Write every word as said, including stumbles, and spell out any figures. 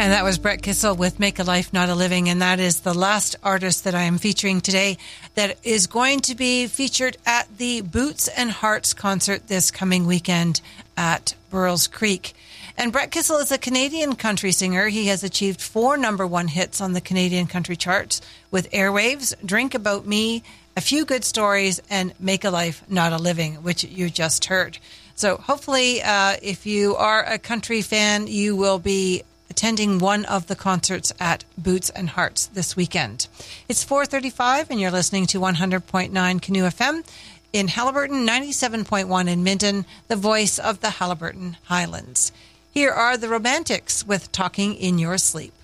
And that was Brett Kissel with Make a Life, Not a Living. And that is the last artist that I am featuring today that is going to be featured at the Boots and Hearts concert this coming weekend at Burrells Creek. And Brett Kissel is a Canadian country singer. He has achieved four number one hits on the Canadian country charts with Airwaves, Drink About Me, A Few Good Stories, and Make a Life, Not a Living, which you just heard. So hopefully, uh, if you are a country fan, you will be attending one of the concerts at Boots and Hearts this weekend. It's four thirty-five, and you're listening to one hundred point nine Canoe F M in Haliburton, ninety-seven point one in Minden, the voice of the Haliburton Highlands. Here are the Romantics with Talking in Your Sleep.